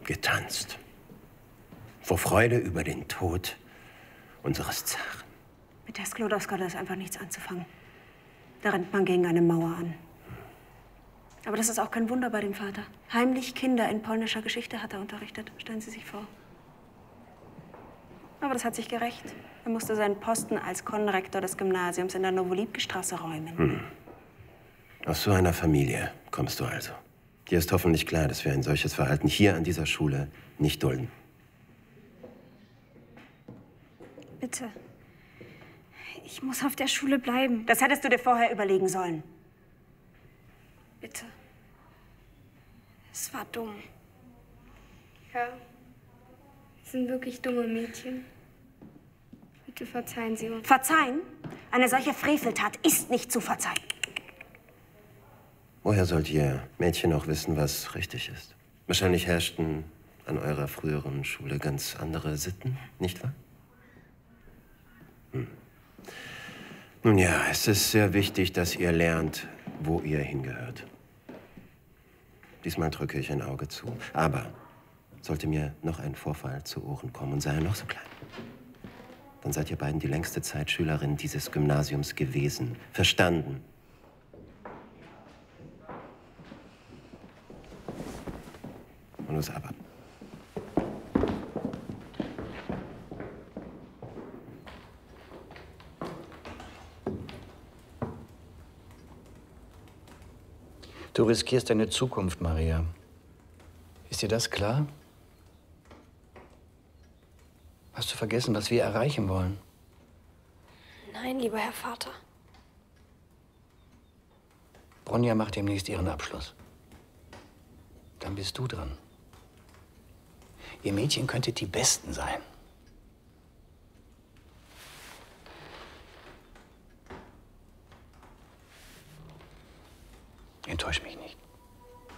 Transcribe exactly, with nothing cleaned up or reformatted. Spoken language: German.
getanzt. Vor Freude über den Tod unseres Zaren. Mit der Sklodowska ist einfach nichts anzufangen. Da rennt man gegen eine Mauer an. Aber das ist auch kein Wunder bei dem Vater. Heimlich Kinder in polnischer Geschichte hat er unterrichtet. Stellen Sie sich vor. Aber das hat sich gerächt. Er musste seinen Posten als Konrektor des Gymnasiums in der Nowolipki-Straße räumen. Hm. Aus so einer Familie kommst du also. Dir ist hoffentlich klar, dass wir ein solches Verhalten hier an dieser Schule nicht dulden. Bitte. Ich muss auf der Schule bleiben. Das hättest du dir vorher überlegen sollen. Bitte. Es war dumm. Ja. Es sind wirklich dumme Mädchen. Bitte verzeihen Sie uns. Verzeihen? Eine solche Freveltat ist nicht zu verzeihen. Woher sollt ihr Mädchen auch wissen, was richtig ist? Wahrscheinlich herrschten an eurer früheren Schule ganz andere Sitten, nicht wahr? Hm. Nun ja, es ist sehr wichtig, dass ihr lernt, wo ihr hingehört. Diesmal drücke ich ein Auge zu. Aber sollte mir noch ein Vorfall zu Ohren kommen und sei er noch so klein, dann seid ihr beiden die längste Zeit Schülerin dieses Gymnasiums gewesen. Verstanden? Und los aber. Du riskierst deine Zukunft, Maria. Ist dir das klar? Hast du vergessen, was wir erreichen wollen? Nein, lieber Herr Vater. Bronja macht demnächst ihren Abschluss. Dann bist du dran. Ihr Mädchen könntet die Besten sein. Enttäusch mich nicht.